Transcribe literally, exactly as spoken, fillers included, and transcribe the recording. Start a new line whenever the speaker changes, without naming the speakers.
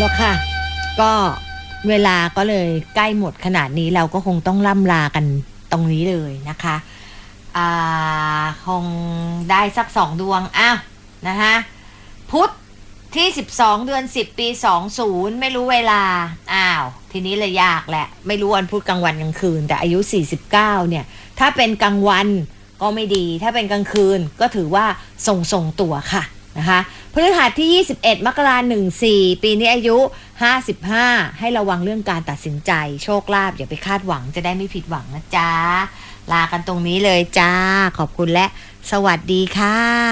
ละค่ะก็เวลาก็เลยใกล้หมดขนาดนี้เราก็คงต้องล่ำลากันตรงนี้เลยนะคะอ่าคงได้สักสองดวงอ้าวนะคะพุธที่สิบสองเดือนสิบปีสองสิบไม่รู้เวลาอ้าวทีนี้เลยยากแหละไม่รู้วันพุธกลางวันกลางคืนแต่อายุสี่สิบเก้าเนี่ยถ้าเป็นกลางวันก็ไม่ดีถ้าเป็นกลางคืนก็ถือว่าส่งส่งตัวค่ะนะคะพฤหัสที่ยี่สิบเอ็ดมกราคมหนึ่งสี่ปีนี้อายุห้าสิบห้าให้ระวังเรื่องการตัดสินใจโชคลาภอย่าไปคาดหวังจะได้ไม่ผิดหวังนะจ๊ะลากันตรงนี้เลยจ้าขอบคุณและสวัสดีค่ะ